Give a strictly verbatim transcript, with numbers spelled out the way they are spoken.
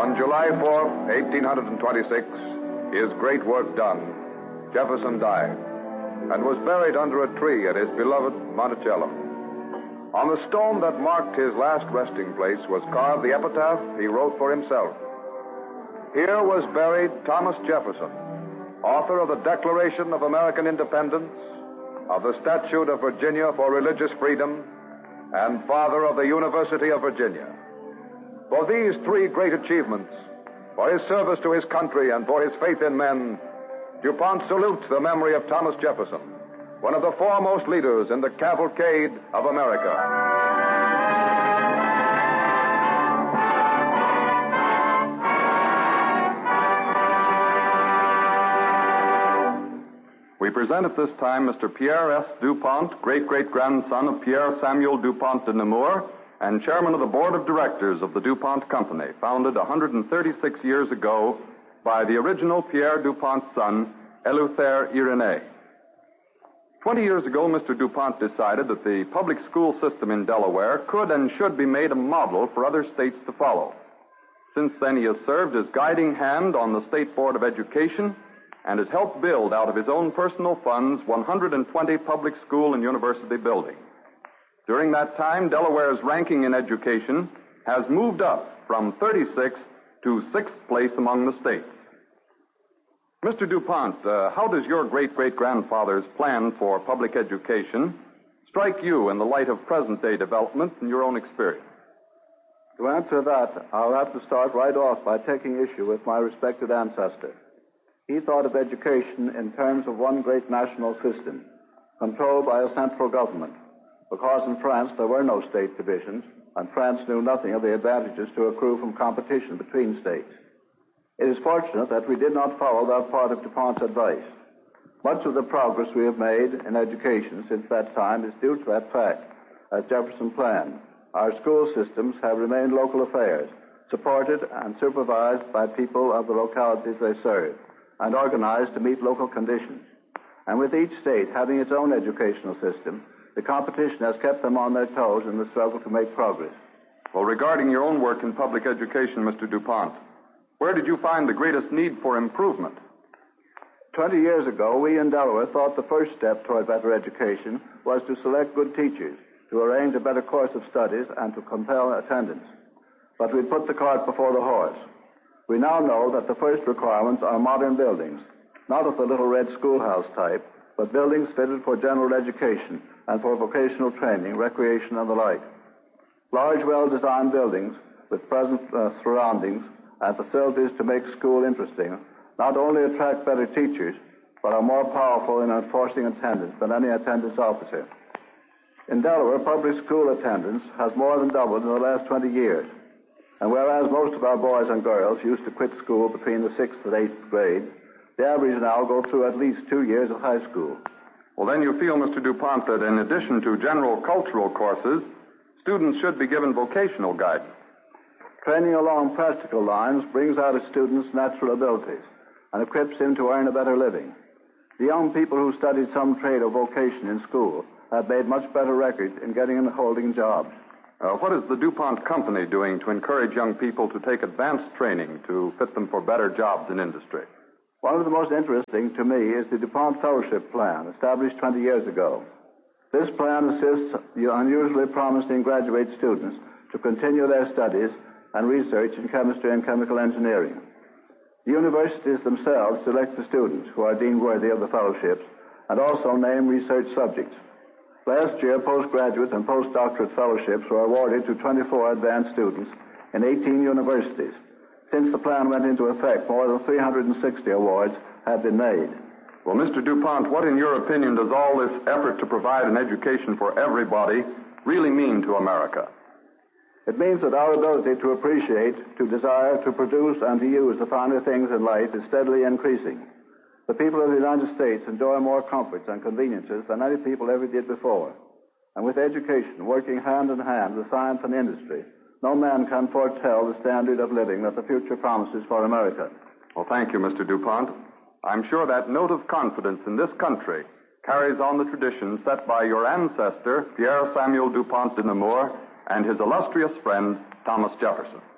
On July fourth, eighteen twenty-six, his great work done, Jefferson died and was buried under a tree at his beloved Monticello. On the stone that marked his last resting place was carved the epitaph he wrote for himself. Here was buried Thomas Jefferson, author of the Declaration of American Independence, of the Statute of Virginia for Religious Freedom, and father of the University of Virginia. For these three great achievements, for his service to his country and for his faith in men, DuPont salutes the memory of Thomas Jefferson, one of the foremost leaders in the cavalcade of America. We present at this time Mister Pierre S. DuPont, great-great-grandson of Pierre Samuel DuPont de Nemours, and chairman of the board of directors of the DuPont Company, founded one hundred thirty-six years ago by the original Pierre DuPont's son, Eleuthère Irénée. Twenty years ago, Mister DuPont decided that the public school system in Delaware could and should be made a model for other states to follow. Since then, he has served as guiding hand on the State Board of Education and has helped build out of his own personal funds one hundred twenty public school and university buildings. During that time, Delaware's ranking in education has moved up from thirty-sixth to sixth place among the states. Mister DuPont, uh, how does your great-great-grandfather's plan for public education strike you in the light of present-day developments and your own experience? To answer that, I'll have to start right off by taking issue with my respected ancestor. He thought of education in terms of one great national system, controlled by a central government, because in France there were no state divisions, and France knew nothing of the advantages to accrue from competition between states. It is fortunate that we did not follow that part of DuPont's advice. Much of the progress we have made in education since that time is due to that fact. As Jefferson planned, our school systems have remained local affairs, supported and supervised by people of the localities they serve, and organized to meet local conditions. And with each state having its own educational system, the competition has kept them on their toes in the struggle to make progress. Well, regarding your own work in public education, Mister DuPont, where did you find the greatest need for improvement? Twenty years ago, we in Delaware thought the first step toward better education was to select good teachers, to arrange a better course of studies, and to compel attendance. But we put the cart before the horse. We now know that the first requirements are modern buildings, not of the little red schoolhouse type, but buildings fitted for general education and for vocational training, recreation, and the like. Large, well-designed buildings with pleasant uh, surroundings and facilities to make school interesting not only attract better teachers, but are more powerful in enforcing attendance than any attendance officer. In Delaware, public school attendance has more than doubled in the last twenty years. And whereas most of our boys and girls used to quit school between the sixth and eighth grade, the average now go through at least two years of high school. Well, then you feel, Mister DuPont, that in addition to general cultural courses, students should be given vocational guidance. Training along practical lines brings out a student's natural abilities and equips him to earn a better living. The young people who studied some trade or vocation in school have made much better records in getting and holding jobs. Uh, what is the DuPont Company doing to encourage young people to take advanced training to fit them for better jobs in industry? One of the most interesting to me is the DuPont Fellowship Plan, established twenty years ago. This plan assists unusually promising graduate students to continue their studies and research in chemistry and chemical engineering. The universities themselves select the students who are deemed worthy of the fellowships and also name research subjects. Last year, postgraduate and postdoctorate fellowships were awarded to twenty-four advanced students in eighteen universities. Since the plan went into effect, more than three hundred sixty awards have been made. Well, Mister DuPont, what, in your opinion, does all this effort to provide an education for everybody really mean to America? It means that our ability to appreciate, to desire, to produce, and to use the finer things in life is steadily increasing. The people of the United States enjoy more comforts and conveniences than any people ever did before. And with education working hand in hand with science and industry, no man can foretell the standard of living that the future promises for America. Well, thank you, Mister DuPont. I'm sure that note of confidence in this country carries on the tradition set by your ancestor, Pierre Samuel DuPont de Nemours, and his illustrious friend, Thomas Jefferson.